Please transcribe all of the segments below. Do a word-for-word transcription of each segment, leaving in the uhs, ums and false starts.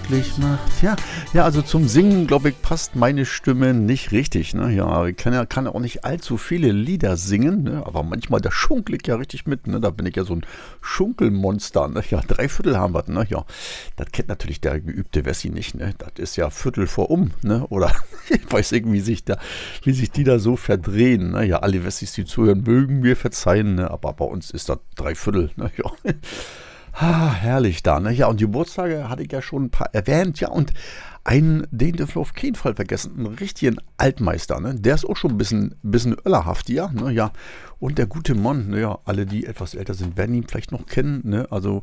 glücklich macht. Ja, ja, also zum Singen, glaube ich, passt meine Stimme nicht richtig. Ne? Ja, ich kann ja, kann auch nicht allzu viele Lieder singen, ne? Aber manchmal, da schunkel ich ja richtig mit. Ne? Da bin ich ja so ein Schunkelmonster. Ne? Ja, drei Viertel haben wir. Ne? Ja, das kennt natürlich der geübte Wessi nicht. Ne? Das ist ja Viertel vor um. Ne? Oder ich weiß nicht, wie sich, da, wie sich die da so verdrehen. Ne? Ja, alle Wessis, die zuhören, mögen mir verzeihen. Ne? Aber bei uns ist das drei Viertel. Ne? Ja. Ah, herrlich da, ne? Ja, und die Geburtstage hatte ich ja schon ein paar erwähnt, ja, und einen, den dürfen wir auf keinen Fall vergessen, einen richtigen Altmeister, ne? Der ist auch schon ein bisschen, bisschen öllerhaft, ja, ne? Ja, und der gute Mann, ne? Ja, alle, die etwas älter sind, werden ihn vielleicht noch kennen, ne? Also,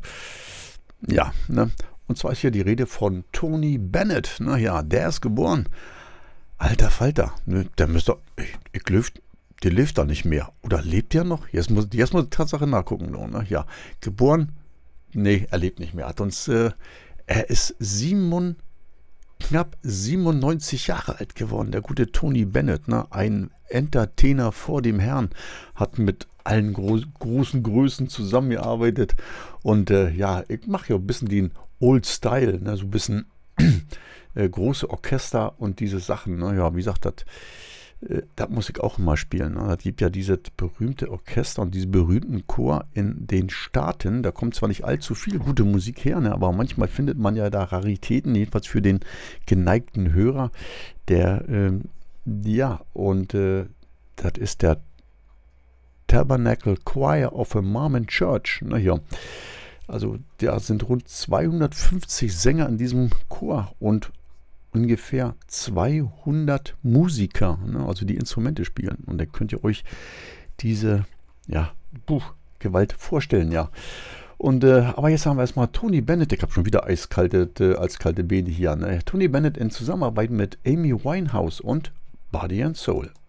ja, ne? Und zwar ist hier die Rede von Tony Bennett, ne? Ja, der ist geboren. Alter Falter, ne? Der müsste, ich, ich löf, der lebt da nicht mehr. Oder lebt der noch? Jetzt muss, jetzt muss ich die Tatsache nachgucken, ne? Ja, geboren. Nee, er lebt nicht mehr. Hat uns, äh, er ist sieben, knapp siebenundneunzig Jahre alt geworden. Der gute Tony Bennett, ne? Ein Entertainer vor dem Herrn, hat mit allen gro großen Größen zusammengearbeitet. Und äh, ja, ich mache ja ein bisschen den Old Style, ne? So ein bisschen äh, große Orchester und diese Sachen. Ne? Ja, wie gesagt, das Das muss ich auch immer spielen. Es gibt ja dieses berühmte Orchester und diesen berühmten Chor in den Staaten. Da kommt zwar nicht allzu viel gute Musik her, ne, aber manchmal findet man ja da Raritäten, jedenfalls für den geneigten Hörer. Der, ähm, ja, und äh, das ist der Tabernacle Choir of a Mormon Church. Na ja, also da sind rund zweihundertfünfzig Sänger in diesem Chor und ungefähr zweihundert Musiker, ne, also die Instrumente spielen. Und dann könnt ihr euch diese, ja, Buch, Gewalt vorstellen, ja. Und, äh, aber jetzt haben wir erstmal Tony Bennett, ich habe schon wieder eiskalte, äh, eiskalte Beine hier, ne? Tony Bennett in Zusammenarbeit mit Amy Winehouse und Body and Soul.